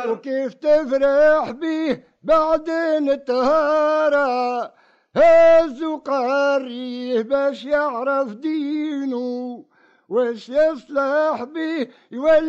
وكيف تفرح بيه بعدين الطهارة هز وقاريه باش يعرف دينه وش يصلح بيه يولي